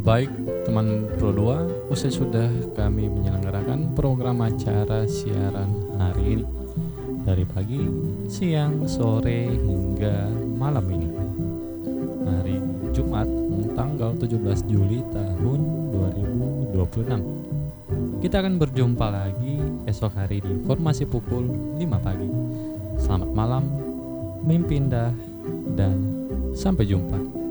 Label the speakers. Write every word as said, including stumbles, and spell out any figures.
Speaker 1: Baik teman Pro dua, usai sudah kami menyelenggarakan program acara siaran hari ini dari pagi, siang, sore, hingga malam ini. Hari Jumat tanggal tujuh belas Juli tahun dua ribu dua puluh enam. Kita akan berjumpa lagi esok hari di informasi pukul lima pagi. Selamat malam, mimpi indah, dan sampai jumpa.